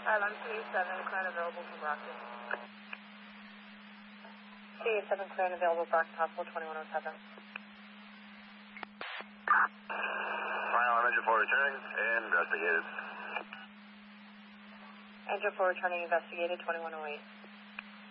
I'm 37, current available for Brockton. 37, current available, Brockton Hospital, 2107. Mile, engine 4 returning, investigated. Engine 4 returning, investigated, 2108.